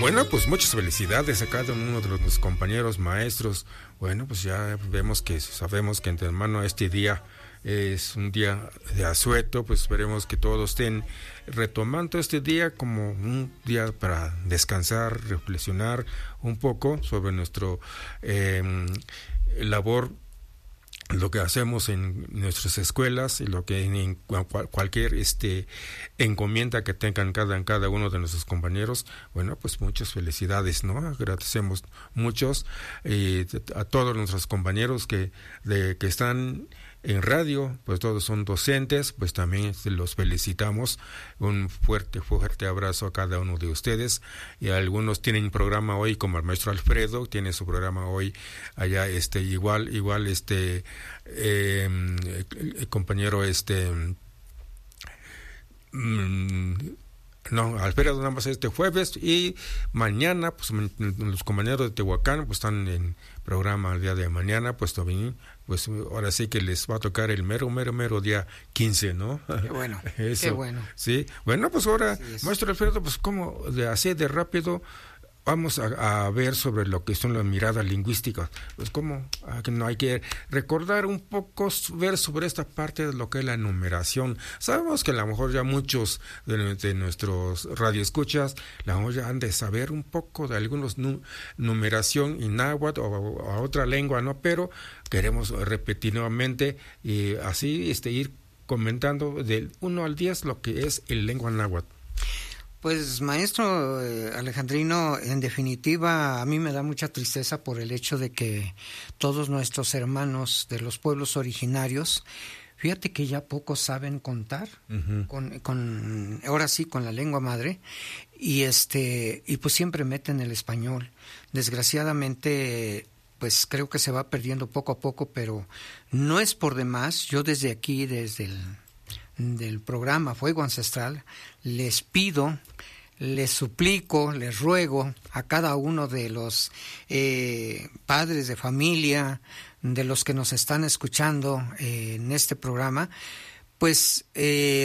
Bueno, pues muchas felicidades a cada uno de los compañeros maestros. Bueno, pues ya sabemos que entre hermano este día es un día de asueto, pues esperemos que todos estén retomando este día como un día para descansar, reflexionar un poco sobre nuestro labor, lo que hacemos en nuestras escuelas y lo que en cualquier encomienda que tengan cada uno de nuestros compañeros. Bueno, pues muchas felicidades, ¿no? Agradecemos muchos a todos nuestros compañeros que están en radio, pues todos son docentes, pues también los felicitamos. Un fuerte abrazo a cada uno de ustedes. Y algunos tienen programa hoy, como el maestro Alfredo tiene su programa hoy allá, igual el compañero no, Alfredo nada más este jueves, y mañana pues los compañeros de Tehuacán pues están en programa el día de mañana, pues también, pues ahora sí que les va a tocar el mero día 15, ¿no? Qué bueno. Eso, qué bueno. Sí, bueno, pues ahora, maestro Alfredo, pues como así de rápido vamos a ver sobre lo que son las miradas lingüísticas. Pues como no hay que recordar un poco, ver sobre esta parte de lo que es la numeración. Sabemos que a lo mejor ya muchos de nuestros radioescuchas, a lo mejor ya han de saber un poco de algunos numeración en náhuatl o a otra lengua, ¿no? Pero queremos repetir nuevamente y así ir comentando del 1 al 10 lo que es el lengua náhuatl. Pues maestro Alejandrino, en definitiva a mí me da mucha tristeza por el hecho de que todos nuestros hermanos de los pueblos originarios, fíjate que ya pocos saben contar, con ahora sí con la lengua madre, y pues siempre meten el español. Desgraciadamente pues creo que se va perdiendo poco a poco, pero no es por demás. Yo desde aquí, desde del programa Fuego Ancestral, les pido, les suplico, les ruego a cada uno de los padres de familia, de los que nos están escuchando en este programa, pues